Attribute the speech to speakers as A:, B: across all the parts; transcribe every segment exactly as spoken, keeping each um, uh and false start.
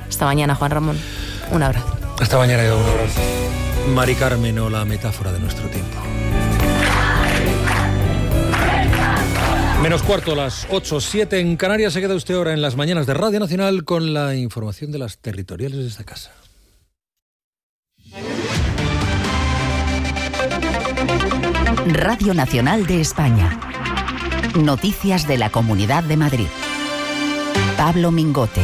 A: Hasta mañana, Juan Ramón. Un abrazo.
B: Hasta mañana, un abrazo. Mari Carmen, o la metáfora de nuestro tiempo. Menos cuarto, las ocho, siete en Canarias. Se queda usted ahora en las mañanas de Radio Nacional con la información de las territoriales de esta casa.
C: Radio Nacional de España. Noticias de la Comunidad de Madrid. Pablo Mingote.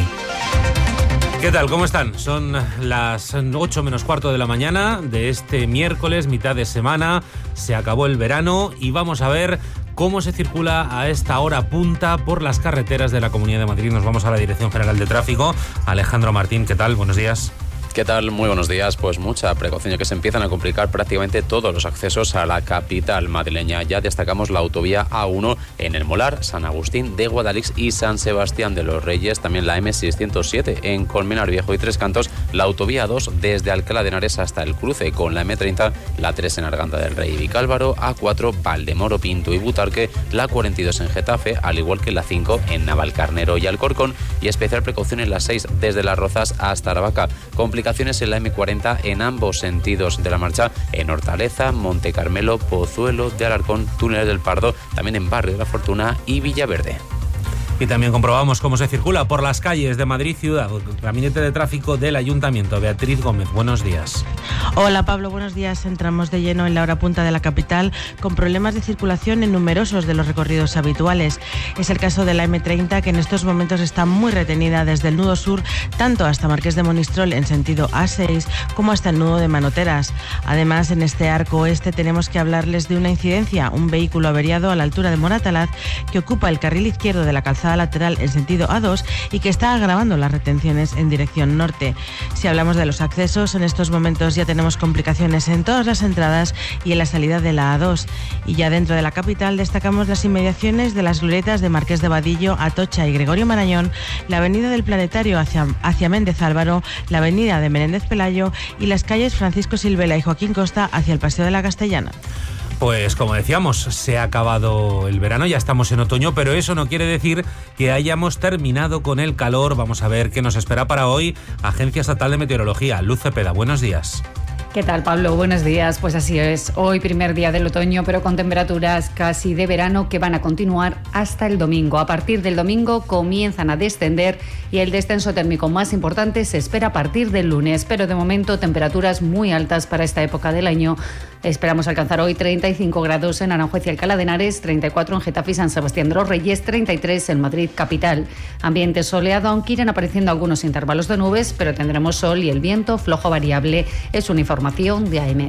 D: ¿Qué tal? ¿Cómo están? Son las ocho menos cuarto de la mañana de este miércoles, mitad de semana. Se acabó el verano y vamos a ver cómo se circula a esta hora punta por las carreteras de la Comunidad de Madrid. Nos vamos a la Dirección General de Tráfico. Alejandro Martín, ¿qué tal? Buenos días.
E: ¿Qué tal? Muy buenos días. Pues mucha precaución, ya que se empiezan a complicar prácticamente todos los accesos a la capital madrileña. Ya destacamos la autovía A uno en El Molar, San Agustín de Guadalix y San Sebastián de los Reyes. También la eme seiscientos siete en Colmenar Viejo y Tres Cantos. La autovía dos desde Alcalá de Henares hasta el cruce con la eme treinta. La tres en Arganda del Rey y Vicálvaro. A cuatro Valdemoro, Pinto y Butarque. La cuarenta y dos en Getafe, al igual que la cinco en Navalcarnero y Alcorcón. Y especial precaución en la seis desde Las Rozas hasta Aravaca. Complicaciones en la eme cuarenta en ambos sentidos de la marcha, en Hortaleza, Monte Carmelo, Pozuelo de Alarcón, Túneles del Pardo, también en Barrio de la Fortuna y Villaverde.
D: Y también comprobamos cómo se circula por las calles de Madrid ciudad. Gabinete de Tráfico del Ayuntamiento. Beatriz Gómez, buenos días.
F: Hola Pablo, buenos días. Entramos de lleno en la hora punta de la capital con problemas de circulación en numerosos de los recorridos habituales. Es el caso de la eme treinta, que en estos momentos está muy retenida desde el nudo sur, tanto hasta Marqués de Monistrol en sentido A seis como hasta el nudo de Manoteras. Además, en este arco oeste tenemos que hablarles de una incidencia, un vehículo averiado a la altura de Moratalaz que ocupa el carril izquierdo de la calzada lateral en sentido A dos y que está agravando las retenciones en dirección norte. Si hablamos de los accesos, en estos momentos ya tenemos complicaciones en todas las entradas y en la salida de la A dos. Y ya dentro de la capital destacamos las inmediaciones de las glorietas de Marqués de Vadillo, Atocha y Gregorio Marañón, la avenida del Planetario hacia, hacia Méndez Álvaro, la avenida de Menéndez Pelayo y las calles Francisco Silvela y Joaquín Costa hacia el Paseo de la Castellana.
D: Pues como decíamos, se ha acabado el verano, ya estamos en otoño, pero eso no quiere decir que hayamos terminado con el calor. Vamos a ver qué nos espera para hoy. Agencia Estatal de Meteorología, Luz Cepeda, buenos días.
G: ¿Qué tal, Pablo? Buenos días. Pues así es, hoy primer día del otoño, pero con temperaturas casi de verano que van a continuar hasta el domingo. A partir del domingo comienzan a descender y el descenso térmico más importante se espera a partir del lunes, pero de momento temperaturas muy altas para esta época del año. Esperamos alcanzar hoy treinta y cinco grados en Aranjuez y Alcalá de Henares, treinta y cuatro en Getafe y San Sebastián de los Reyes, treinta y tres en Madrid capital. Ambiente soleado, aunque irán apareciendo algunos intervalos de nubes, pero tendremos sol y el viento flojo variable. Es una información de AEMET.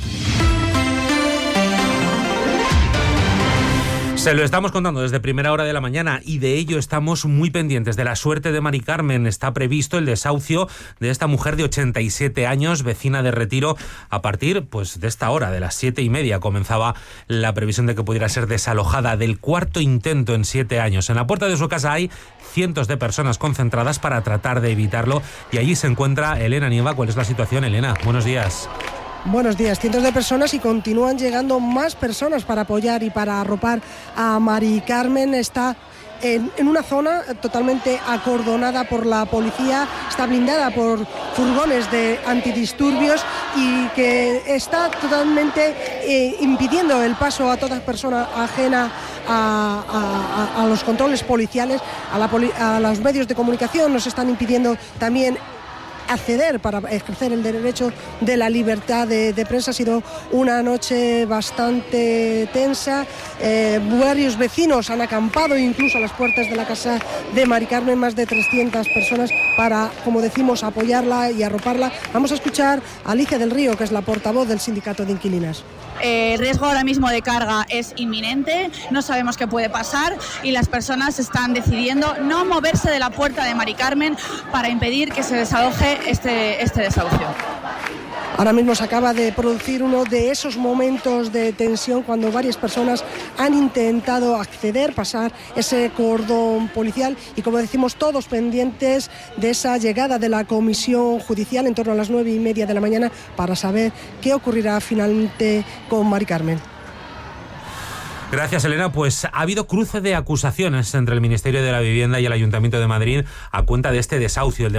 D: Se lo estamos contando desde primera hora de la mañana y de ello estamos muy pendientes de la suerte de Mari Carmen. Está previsto el desahucio de esta mujer de ochenta y siete años, vecina de Retiro. A partir pues de esta hora, de las siete y media, comenzaba la previsión de que pudiera ser desalojada, del cuarto intento en siete años. En la puerta de su casa hay cientos de personas concentradas para tratar de evitarlo y allí se encuentra Elena Nieva. ¿Cuál es la situación, Elena? Buenos días.
H: Buenos días. Cientos de personas y continúan llegando más personas para apoyar y para arropar a Mari Carmen. Está en, en una zona totalmente acordonada por la policía, está blindada por furgones de antidisturbios y que está totalmente eh, impidiendo el paso a toda persona ajena a, a, a los controles policiales, a, la poli- a los medios de comunicación. Nos están impidiendo también acceder para ejercer el derecho de la libertad de, de prensa. Ha sido una noche bastante tensa. Eh, varios vecinos han acampado incluso a las puertas de la casa de Mari Carmen, más de trescientas personas para, como decimos, apoyarla y arroparla. Vamos a escuchar a Alicia del Río, que es la portavoz del Sindicato de Inquilinas.
I: El riesgo ahora mismo de carga es inminente, no sabemos qué puede pasar y las personas están decidiendo no moverse de la puerta de Mari Carmen para impedir que se desaloje este, este desahucio.
H: Ahora mismo se acaba de producir uno de esos momentos de tensión cuando varias personas han intentado acceder, pasar ese cordón policial y, como decimos, todos pendientes de esa llegada de la comisión judicial en torno a las nueve y media de la mañana para saber qué ocurrirá finalmente con Mari Carmen.
D: Gracias, Elena. Pues ha habido cruce de acusaciones entre el Ministerio de la Vivienda y el Ayuntamiento de Madrid a cuenta de este desahucio. El